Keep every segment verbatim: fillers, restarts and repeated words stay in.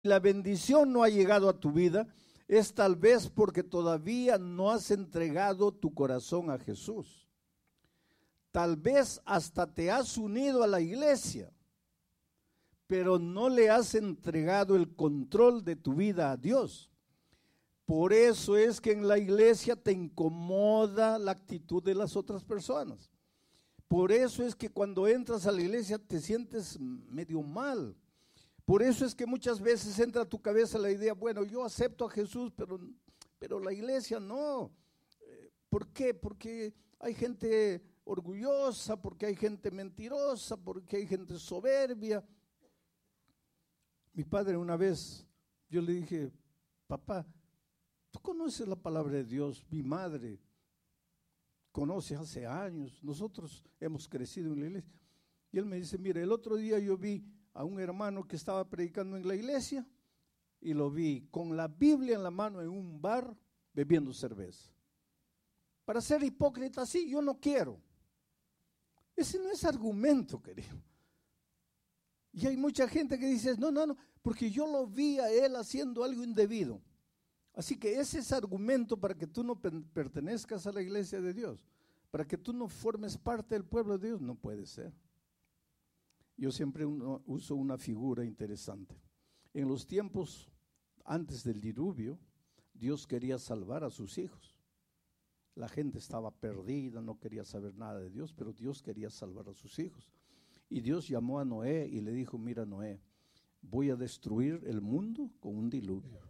la bendición no ha llegado a tu vida, es tal vez porque todavía no has entregado tu corazón a Jesús. Tal vez hasta te has unido a la iglesia, pero no le has entregado el control de tu vida a Dios. Por eso es que en la iglesia te incomoda la actitud de las otras personas. Por eso es que cuando entras a la iglesia te sientes medio mal. Por eso es que muchas veces entra a tu cabeza la idea, bueno, yo acepto a Jesús, pero, pero la iglesia no. ¿Por qué? Porque hay gente orgullosa, porque hay gente mentirosa, porque hay gente soberbia. Mi padre una vez, yo le dije, papá, ¿tú conoces la palabra de Dios? Mi madre conoce hace años, nosotros hemos crecido en la iglesia. Y él me dice, mire, el otro día yo vi a un hermano que estaba predicando en la iglesia y lo vi con la Biblia en la mano en un bar bebiendo cerveza. Para ser hipócrita, sí, yo no quiero. Ese no es argumento, querido. Y hay mucha gente que dice, no, no, no, porque yo lo vi a él haciendo algo indebido. Así que ese es argumento para que tú no pertenezcas a la iglesia de Dios, para que tú no formes parte del pueblo de Dios, no puede ser. Yo siempre uno, uso una figura interesante. En los tiempos antes del diluvio, Dios quería salvar a sus hijos. La gente estaba perdida, no quería saber nada de Dios, pero Dios quería salvar a sus hijos. Y Dios llamó a Noé y le dijo, mira Noé, voy a destruir el mundo con un diluvio.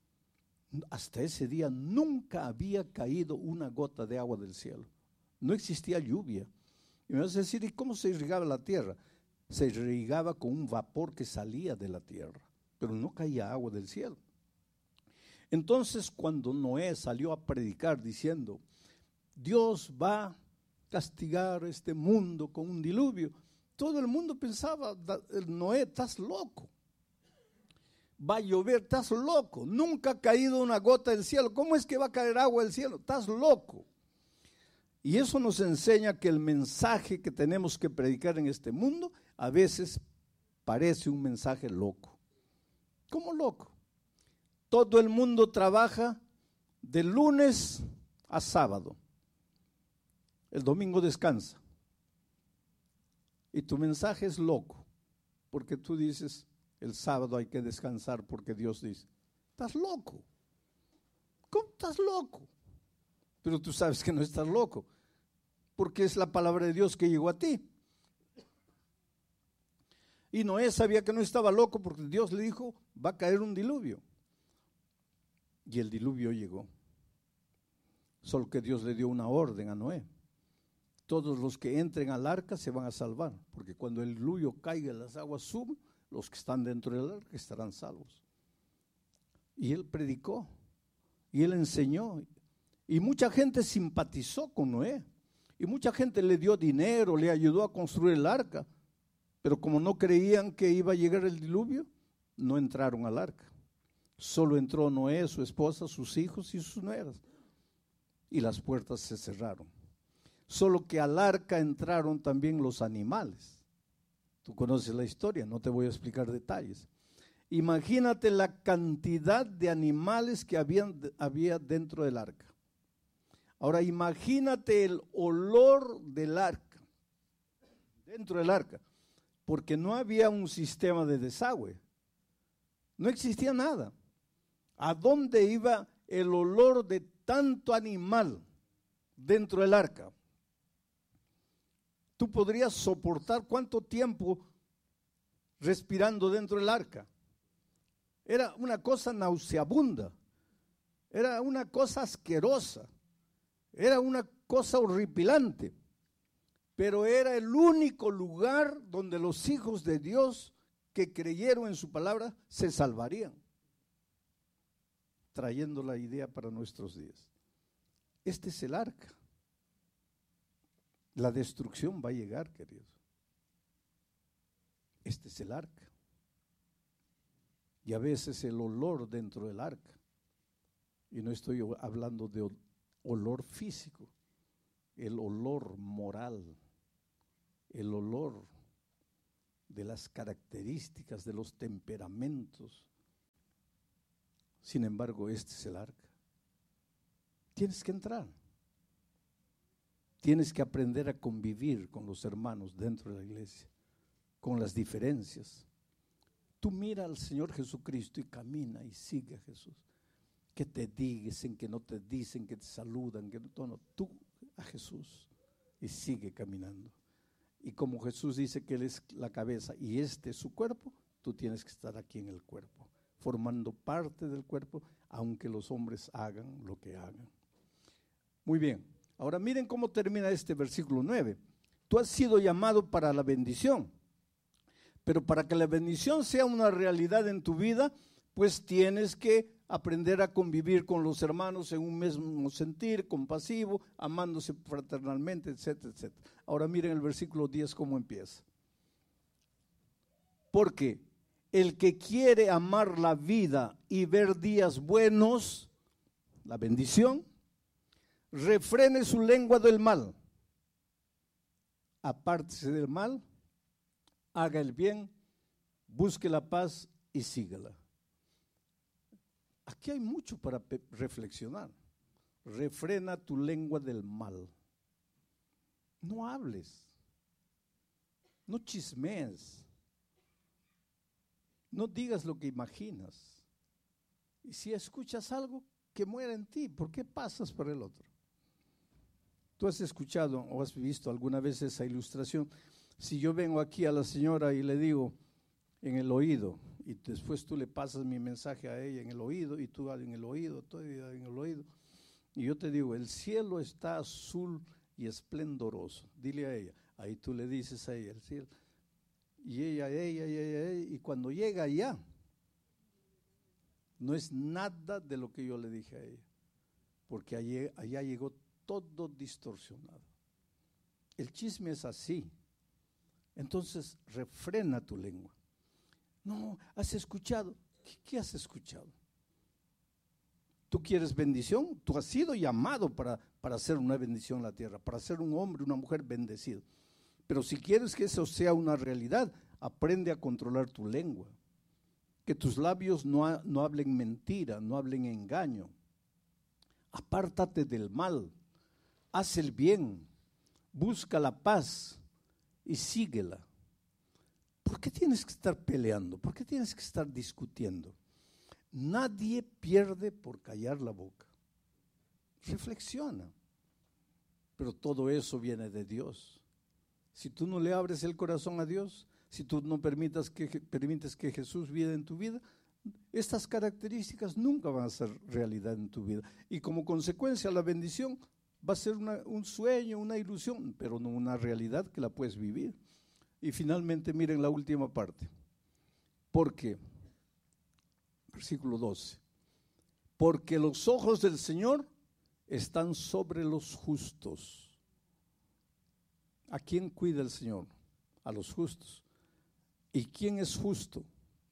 Hasta ese día nunca había caído una gota de agua del cielo. No existía lluvia. Y me vas a decir, ¿y cómo se irrigaba la tierra? Se irrigaba con un vapor que salía de la tierra, pero no caía agua del cielo. Entonces, cuando Noé salió a predicar diciendo, Dios va a castigar este mundo con un diluvio, todo el mundo pensaba, Noé, estás loco. Va a llover, estás loco. Nunca ha caído una gota del cielo. ¿Cómo es que va a caer agua del cielo? Estás loco. Y eso nos enseña que el mensaje que tenemos que predicar en este mundo a veces parece un mensaje loco. ¿Cómo loco? Todo el mundo trabaja de lunes a sábado. El domingo descansa. Y tu mensaje es loco, porque tú dices, el sábado hay que descansar porque Dios dice, estás loco. ¿Cómo estás loco? Pero tú sabes que no estás loco, porque es la palabra de Dios que llegó a ti. Y Noé sabía que no estaba loco porque Dios le dijo, va a caer un diluvio. Y el diluvio llegó. Solo que Dios le dio una orden a Noé. Todos los que entren al arca se van a salvar, porque cuando el diluvio caiga y las aguas suben, los que están dentro del arca estarán salvos. Y él predicó, y él enseñó, y mucha gente simpatizó con Noé, y mucha gente le dio dinero, le ayudó a construir el arca, pero como no creían que iba a llegar el diluvio, no entraron al arca. Solo entró Noé, su esposa, sus hijos y sus nueras, y las puertas se cerraron. Solo que al arca entraron también los animales. Tú conoces la historia, no te voy a explicar detalles. Imagínate la cantidad de animales que habían, había dentro del arca. Ahora imagínate el olor del arca, dentro del arca, porque no había un sistema de desagüe, no existía nada. ¿A dónde iba el olor de tanto animal dentro del arca? ¿Tú podrías soportar cuánto tiempo respirando dentro del arca? Era una cosa nauseabunda, era una cosa asquerosa, era una cosa horripilante, pero era el único lugar donde los hijos de Dios que creyeron en su palabra se salvarían, trayendo la idea para nuestros días. Este es el arca. La destrucción va a llegar, queridos. Este es el arca. Y a veces el olor dentro del arca, y no estoy hablando de olor físico, el olor moral, el olor de las características, de los temperamentos Sin embargo, este es el arca. Tienes que entrar. Tienes que aprender a convivir con los hermanos dentro de la iglesia, con las diferencias. Tú mira al Señor Jesucristo y camina y sigue a Jesús. Que te dicen, que no te dicen, que te saludan, que no, no, tú a Jesús y sigue caminando. Y como Jesús dice que Él es la cabeza y este es su cuerpo, tú tienes que estar aquí en el cuerpo, formando parte del cuerpo, aunque los hombres hagan lo que hagan. Muy bien, ahora miren cómo termina este versículo nueve. Tú has sido llamado para la bendición, pero para que la bendición sea una realidad en tu vida, pues tienes que aprender a convivir con los hermanos en un mismo sentir, compasivo, amándose fraternalmente, etcétera, etcétera. Ahora miren el versículo diez cómo empieza. Porque el que quiere amar la vida y ver días buenos, la bendición, refrene su lengua del mal, apártese del mal, haga el bien, busque la paz y sígala. Aquí hay mucho para reflexionar. Refrena tu lengua del mal. No hables, no chismees, no digas lo que imaginas. Y si escuchas algo, que muera en ti. ¿Por qué pasas por el otro? Tú has escuchado o has visto alguna vez esa ilustración. Si yo vengo aquí a la señora y le digo en el oído, y después tú le pasas mi mensaje a ella en el oído, y tú en el oído, tú en el oído, y yo te digo, el cielo está azul y esplendoroso, dile a ella, ahí tú le dices a ella, el cielo, y ella, ella, ella, ella, ella, y cuando llega allá, no es nada de lo que yo le dije a ella, porque allá, allá llegó todo distorsionado. El chisme es así. Entonces, refrena tu lengua. No, has escuchado. ¿Qué, qué has escuchado? ¿Tú quieres bendición? Tú has sido llamado para, para hacer una bendición en la tierra, para ser un hombre, una mujer bendecido. Pero si quieres que eso sea una realidad, aprende a controlar tu lengua. Que tus labios no, ha, no hablen mentira, no hablen engaño. Apártate del mal, haz el bien, busca la paz y síguela. ¿Por qué tienes que estar peleando? ¿Por qué tienes que estar discutiendo? Nadie pierde por callar la boca. Reflexiona. Pero todo eso viene de Dios. Si tú no le abres el corazón a Dios, si tú no permitas que, permites que Jesús viva en tu vida, estas características nunca van a ser realidad en tu vida. Y como consecuencia la bendición va a ser una, un sueño, una ilusión, pero no una realidad que la puedes vivir. Y finalmente miren la última parte. Porque, versículo doce, porque los ojos del Señor están sobre los justos. ¿A quién cuida el Señor? A los justos. ¿Y quién es justo?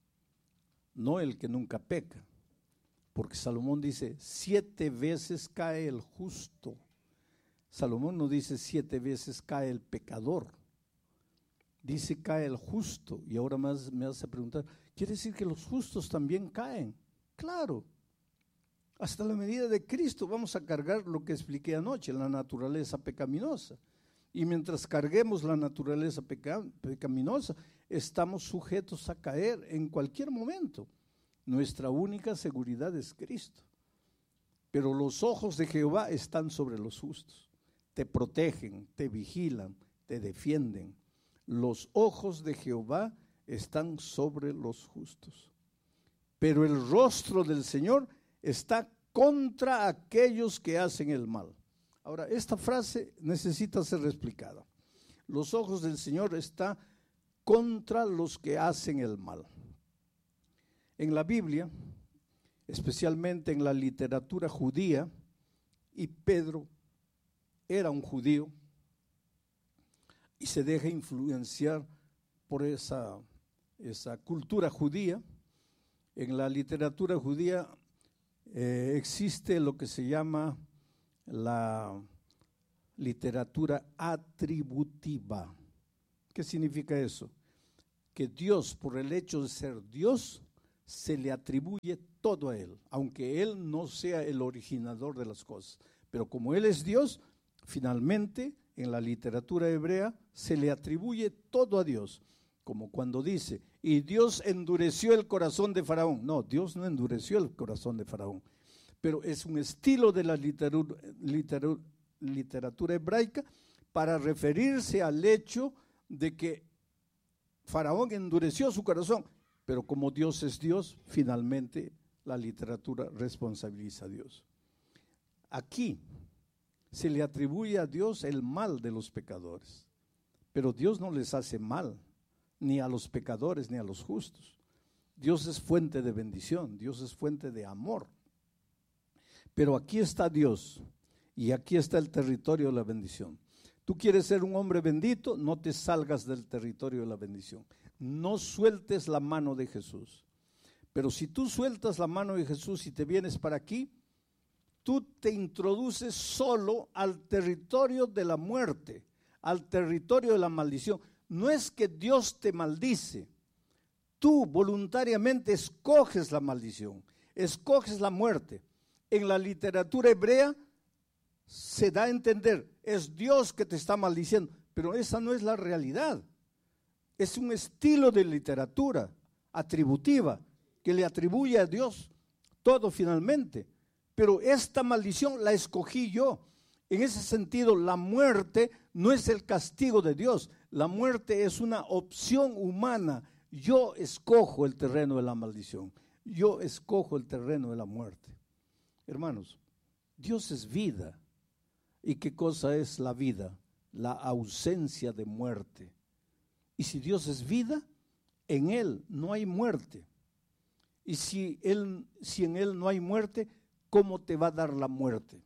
No el que nunca peca, porque Salomón dice, siete veces cae el justo. Salomón no dice siete veces cae el pecador, dice cae el justo. Y ahora más me hace preguntar, ¿quiere decir que los justos también caen? Claro, hasta la medida de Cristo vamos a cargar lo que expliqué anoche, la naturaleza pecaminosa. Y mientras carguemos la naturaleza peca, pecaminosa, estamos sujetos a caer en cualquier momento. Nuestra única seguridad es Cristo. Pero los ojos de Jehová están sobre los justos. Te protegen, te vigilan, te defienden. Los ojos de Jehová están sobre los justos. Pero el rostro del Señor está contra aquellos que hacen el mal. Ahora, esta frase necesita ser explicada. Los ojos del Señor están contra los que hacen el mal. En la Biblia, especialmente en la literatura judía, y Pedro era un judío y se deja influenciar por esa, esa cultura judía. En la literatura judía eh, existe lo que se llama la literatura atributiva. ¿Qué significa eso? Que Dios, por el hecho de ser Dios, se le atribuye todo a Él, aunque Él no sea el originador de las cosas. Pero como Él es Dios, finalmente en la literatura hebrea se le atribuye todo a Dios. Como cuando dice, y Dios endureció el corazón de Faraón. No, Dios no endureció el corazón de Faraón. Pero es un estilo de la literatura, literatura, literatura hebraica para referirse al hecho de que Faraón endureció su corazón. Pero como Dios es Dios, finalmente la literatura responsabiliza a Dios. Aquí se le atribuye a Dios el mal de los pecadores, pero Dios no les hace mal, ni a los pecadores, ni a los justos. Dios es fuente de bendición, Dios es fuente de amor. Pero aquí está Dios, y aquí está el territorio de la bendición. Tú quieres ser un hombre bendito, no te salgas del territorio de la bendición. No sueltes la mano de Jesús. Pero si tú sueltas la mano de Jesús y te vienes para aquí, tú te introduces solo al territorio de la muerte, al territorio de la maldición. No es que Dios te maldice, tú voluntariamente escoges la maldición, escoges la muerte. En la literatura hebrea se da a entender, es Dios que te está maldiciendo, pero esa no es la realidad. Es un estilo de literatura atributiva que le atribuye a Dios todo finalmente. Pero esta maldición la escogí yo. En ese sentido, la muerte no es el castigo de Dios. La muerte es una opción humana. Yo escojo el terreno de la maldición. Yo escojo el terreno de la muerte. Hermanos, Dios es vida. ¿Y qué cosa es la vida? La ausencia de muerte. Y si Dios es vida, en Él no hay muerte. Y si, él, si en Él no hay muerte, ¿cómo te va a dar la muerte?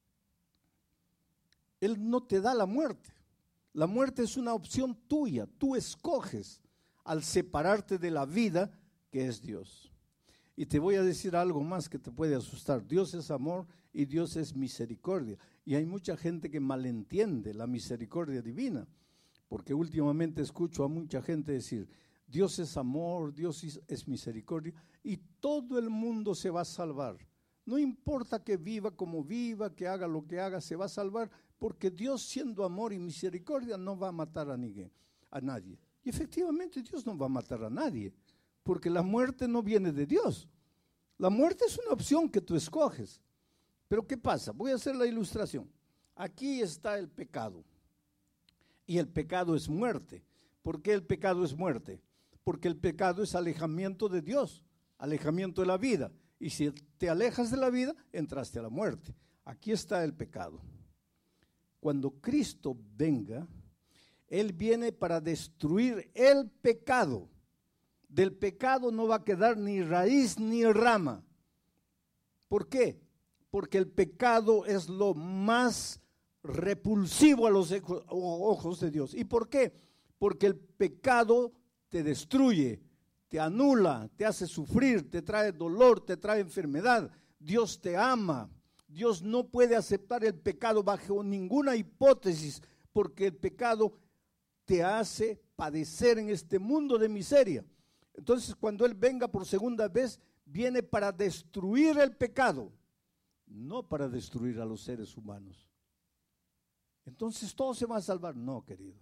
Él no te da la muerte. La muerte es una opción tuya. Tú escoges al separarte de la vida que es Dios. Y te voy a decir algo más que te puede asustar. Dios es amor y Dios es misericordia. Y hay mucha gente que malentiende la misericordia divina. Porque últimamente escucho a mucha gente decir, Dios es amor, Dios es misericordia, y todo el mundo se va a salvar. No importa que viva como viva, que haga lo que haga, se va a salvar, porque Dios, siendo amor y misericordia, no va a matar a nadie. A nadie. Y efectivamente Dios no va a matar a nadie, porque la muerte no viene de Dios. La muerte es una opción que tú escoges. Pero ¿qué pasa? Voy a hacer la ilustración. Aquí está el pecado. Y el pecado es muerte. ¿Por qué el pecado es muerte? Porque el pecado es alejamiento de Dios, alejamiento de la vida. Y si te alejas de la vida, entraste a la muerte. Aquí está el pecado. Cuando Cristo venga, Él viene para destruir el pecado. Del pecado no va a quedar ni raíz ni rama. ¿Por qué? Porque el pecado es lo más repulsivo a los ojos de Dios. ¿Y por qué? Porque el pecado te destruye, te anula, te hace sufrir, te trae dolor, te trae enfermedad. Dios te ama. Dios no puede aceptar el pecado bajo ninguna hipótesis, porque el pecado te hace padecer en este mundo de miseria. Entonces, cuando Él venga por segunda vez, viene para destruir el pecado, no para destruir a los seres humanos. Entonces, ¿todos se van a salvar? No, querido.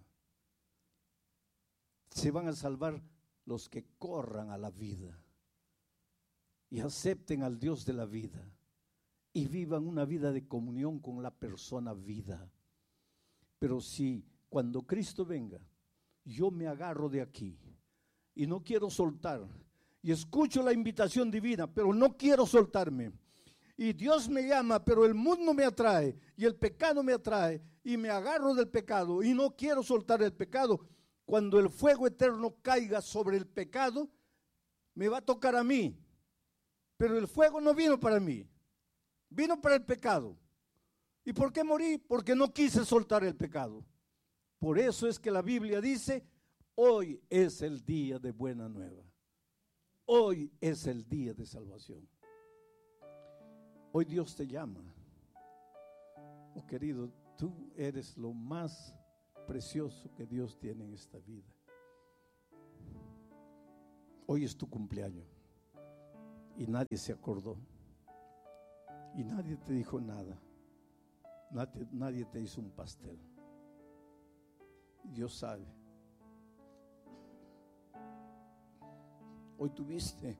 Se van a salvar los que corran a la vida y acepten al Dios de la vida y vivan una vida de comunión con la persona vida. Pero si cuando Cristo venga, yo me agarro de aquí y no quiero soltar, y escucho la invitación divina, pero no quiero soltarme, y Dios me llama, pero el mundo me atrae, y el pecado me atrae, y me agarro del pecado, y no quiero soltar el pecado, cuando el fuego eterno caiga sobre el pecado, me va a tocar a mí, pero el fuego no vino para mí, vino para el pecado. ¿Y por qué morí? Porque no quise soltar el pecado. Por eso es que la Biblia dice, hoy es el día de buena nueva. Hoy es el día de salvación. Hoy Dios te llama. Oh querido, tú eres lo más precioso que Dios tiene en esta vida. Hoy es tu cumpleaños. y nadie se acordó. Y nadie te dijo nada. Nadie, nadie te hizo un pastel. Dios sabe. Hoy tuviste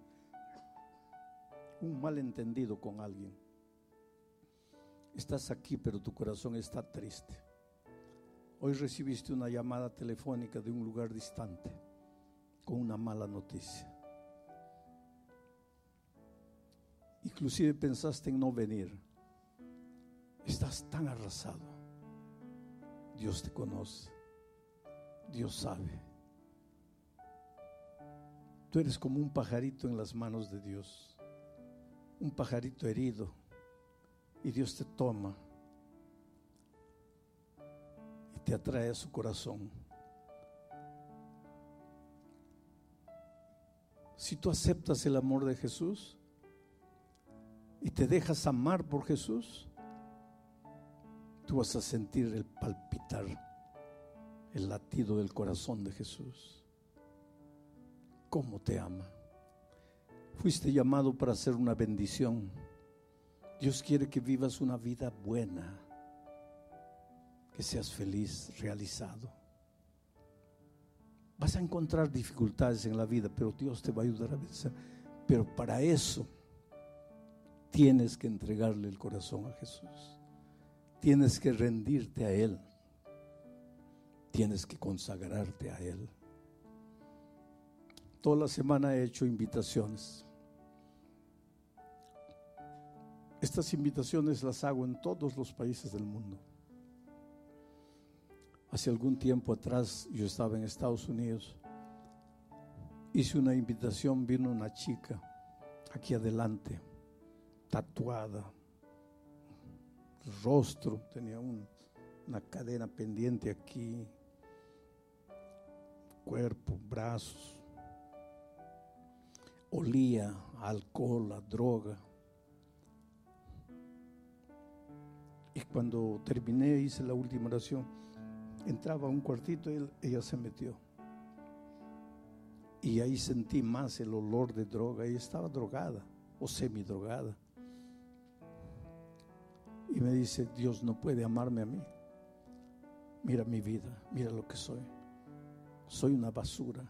un malentendido con alguien. Estás aquí, pero tu corazón está triste. Hoy recibiste una llamada telefónica de un lugar distante con una mala noticia. Inclusive pensaste en no venir. Estás tan arrasado. Dios te conoce. Dios sabe. Tú eres como un pajarito en las manos de Dios. Un pajarito herido. Y Dios te toma y te atrae a su corazón. Si tú aceptas el amor de Jesús y te dejas amar por Jesús, tú vas a sentir el palpitar, el latido del corazón de Jesús. ¿Cómo te ama? Fuiste llamado para ser una bendición. Dios quiere que vivas una vida buena, que seas feliz, realizado. Vas a encontrar dificultades en la vida, pero Dios te va a ayudar a vencer. Pero para eso tienes que entregarle el corazón a Jesús. Tienes que rendirte a Él. Tienes que consagrarte a Él. Toda la semana he hecho invitaciones. Estas invitaciones las hago en todos los países del mundo. Hace algún tiempo atrás yo estaba en Estados Unidos. Hice una invitación, vino una chica aquí adelante, tatuada, rostro, tenía un, una cadena pendiente aquí, cuerpo, brazos, olía a alcohol, a droga. Y cuando terminé, hice la última oración, entraba a un cuartito y ella se metió. Y ahí sentí más el olor de droga. Ella estaba drogada o semidrogada. Y me dice, Dios no puede amarme a mí. Mira mi vida, mira lo que soy. Soy una basura.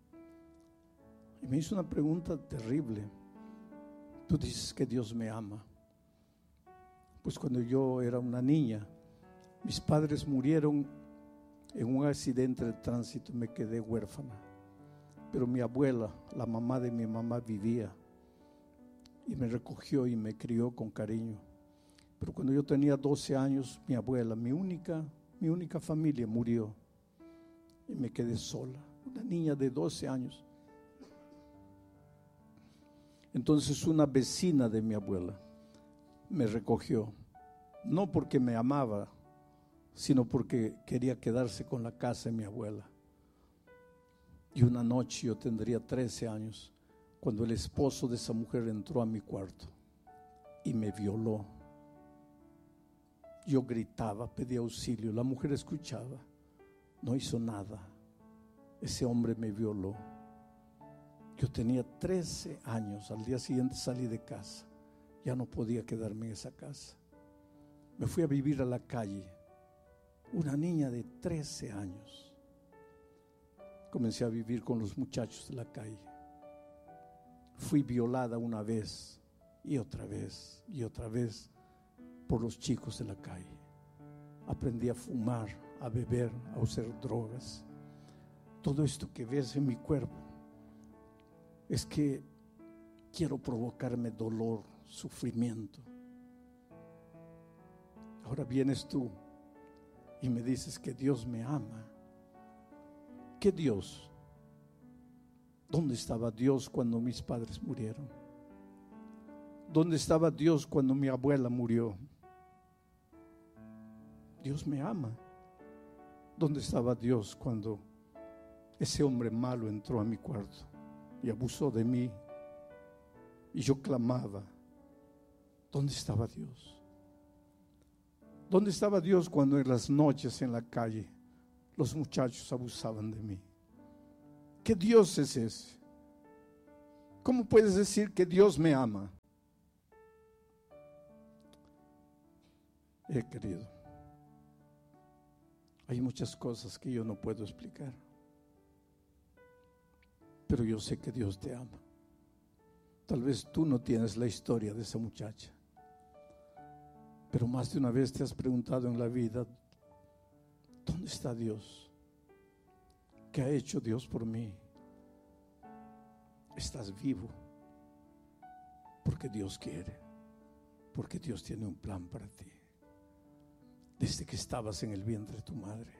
Y me hizo una pregunta terrible. Tú dices que Dios me ama. Pues cuando yo era una niña, mis padres murieron en un accidente de tránsito, me quedé huérfana. Pero mi abuela, la mamá de mi mamá, vivía y me recogió y me crió con cariño. Pero cuando yo tenía doce años, mi abuela, mi única, mi única familia murió y me quedé sola, una niña de doce años. Entonces una vecina de mi abuela me recogió, no porque me amaba, sino porque quería quedarse con la casa de mi abuela. Y una noche, yo tendría trece años, cuando el esposo de esa mujer entró a mi cuarto y me violó. Yo gritaba, pedía auxilio, la mujer escuchaba, no hizo nada. Ese hombre me violó. Yo tenía trece años, al día siguiente salí de casa. Ya no podía quedarme en esa casa. Me fui a vivir a la calle. Una niña de trece años. Comencé a vivir con los muchachos de la calle. Fui violada una vez y otra vez y otra vez por los chicos de la calle. Aprendí a fumar, a beber, a usar drogas. Todo esto que ves en mi cuerpo es que quiero provocarme dolor, sufrimiento. Ahora vienes tú y me dices que Dios me ama. ¿Qué Dios? ¿Dónde estaba Dios cuando mis padres murieron? ¿Dónde estaba Dios cuando mi abuela murió? Dios me ama. ¿Dónde estaba Dios cuando ese hombre malo entró a mi cuarto y abusó de mí? Y yo clamaba. ¿Dónde estaba Dios? ¿Dónde estaba Dios cuando en las noches en la calle los muchachos abusaban de mí? ¿Qué Dios es ese? ¿Cómo puedes decir que Dios me ama? Eh, querido, hay muchas cosas que yo no puedo explicar, pero yo sé que Dios te ama. Tal vez tú no tienes la historia de esa muchacha, pero más de una vez te has preguntado en la vida, ¿dónde está Dios? ¿Qué ha hecho Dios por mí? Estás vivo porque Dios quiere, porque Dios tiene un plan para ti. Desde que estabas en el vientre de tu madre.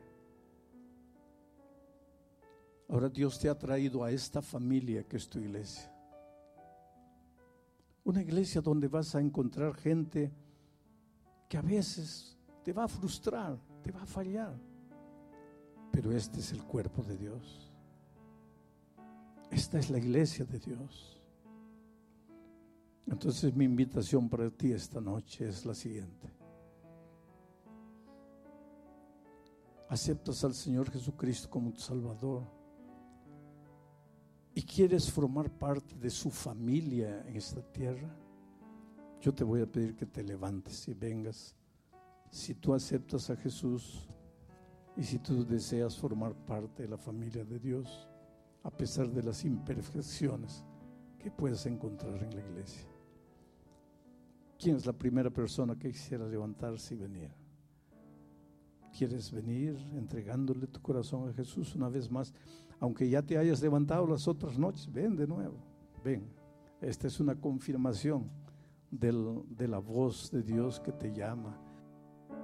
Ahora Dios te ha traído a esta familia que es tu iglesia. Una iglesia donde vas a encontrar gente que a veces te va a frustrar, te va a fallar. Pero este es el cuerpo de Dios. Esta es la iglesia de Dios. Entonces mi invitación para ti esta noche es la siguiente. Aceptas al Señor Jesucristo como tu Salvador y quieres formar parte de su familia en esta tierra, yo te voy a pedir que te levantes y vengas. Si tú aceptas a Jesús y si tú deseas formar parte de la familia de Dios, a pesar de las imperfecciones que puedes encontrar en la iglesia. ¿Quién es la primera persona que quisiera levantarse y venir? ¿Quieres venir entregándole tu corazón a Jesús una vez más? Aunque ya te hayas levantado las otras noches, ven de nuevo, ven. Esta es una confirmación del, de la voz de Dios que te llama